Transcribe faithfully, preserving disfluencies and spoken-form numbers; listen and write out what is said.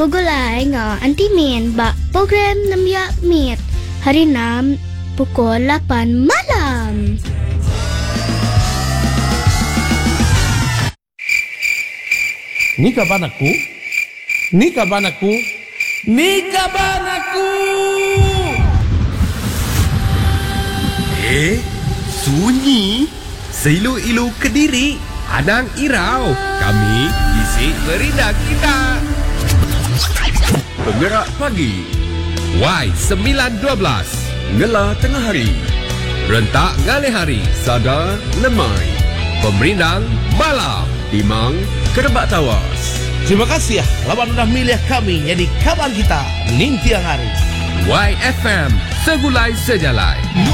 Bugulay nga antimin ba program namya mit hari nam pukul lapan malam. Ni kaban aku? Ni kaban aku? Ni kaban aku? Eh, sunyi. Seilu-ilu Kediri, Hadang Irau. Kami isi merindah kita. Penggerak pagi Y sembilan dua belas Ngela tengah hari, rentak ngalih hari, Sadar lemai, Pemerindang malam, Timang kerebak tawas. Terima kasih ya, lawan udah milih kami jadi kawan kita ning tiang hari. Y F M segulai sejalai.